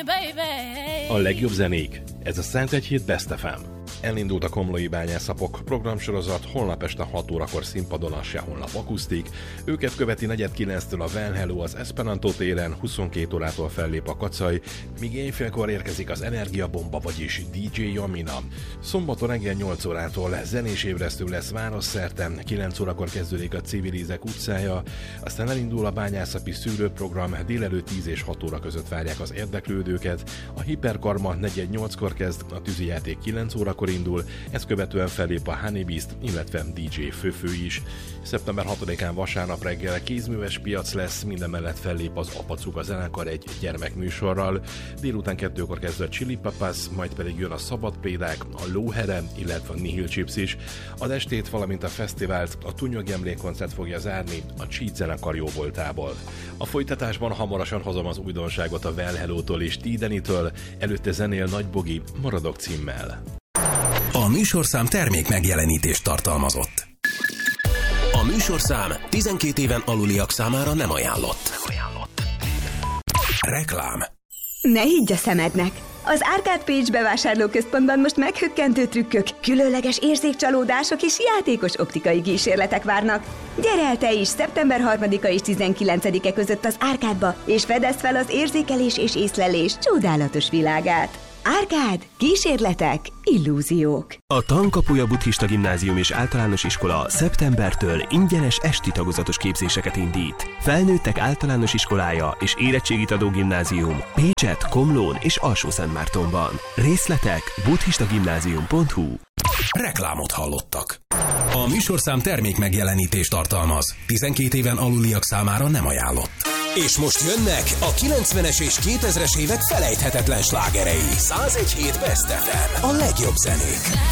A legjobb zenék. Ez a 101 Best FM. Elindult a Komlói Bányászapok programsorozat, holnap este 6 órakor színpadon a Sehonlap akusztik. Őket követi 4:09-től a Van Hello az Esperanto téren, 22 órától fellép a Kacaj, míg éjfélkor érkezik az Energiabomba, vagyis DJ Jamina. Szombaton reggel 8 órától zenés ébresztő lesz városszerte, 9 órakor kezdődik a Civilizek utcája, aztán elindul a bányászapi szűrőprogram, délelőtt 10 és 6 óra között várják az érdeklődőket, a Hiperkarma 4:08-kor kezd, a tűzijáték 9 órakor indul, ezt követően fellép a Honey Beast, illetve DJ Főfő is. Szeptember 6-án vasárnap reggel kézműves piac lesz, minden mellett fellép az Apacuga zenekar egy gyermekműsorral. Délután 2-kor kezd a Chili Papas, majd pedig jön a Szabadpédák, a Lóhere, illetve a Nihil Chips is. Az estét, valamint a fesztivált a Tunyog emlékkoncert fogja zárni a Cheat zenekar jóvoltából. A folytatásban hamarosan hozom az újdonságot a Well Hello-tól és Tidenitől, előtte zenél Nagy Bogi Maradok címmel. A műsorszám termék megjelenítést tartalmazott. A műsorszám 12 éven aluliak számára nem ajánlott. Reklám. Ne higgy a szemednek! Az Arcade Page bevásárlóközpontban most meghökkentő trükkök, különleges érzékcsalódások és játékos optikai kísérletek várnak. Gyere el te is szeptember 3-a és 19-e között az Arcade-ba, és fedezd fel az érzékelés és észlelés csodálatos világát. Arcade, kísérletek, illúziók. A Tankapuja Buddhista Gimnázium és Általános Iskola szeptembertől ingyenes esti tagozatos képzéseket indít. Felnőttek általános iskolája és érettségit adó gimnázium Pécset, Komlón és Alsó-Szentmártonban. Részletek buddhistagimnázium.hu. Reklámot hallottak. A műsorszám termék megjelenítést tartalmaz. 12 éven aluliak számára nem ajánlott. És most jönnek a 90-es és 2000-es évek felejthetetlen slágerei. 101 Best FM. A legjobb zenék.